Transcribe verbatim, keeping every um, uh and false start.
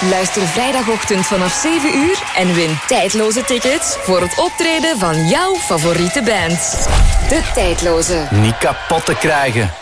Luister vrijdagochtend vanaf zeven uur en win tijdloze tickets voor het optreden van jouw favoriete band. De Tijdloze. Niet kapot te krijgen.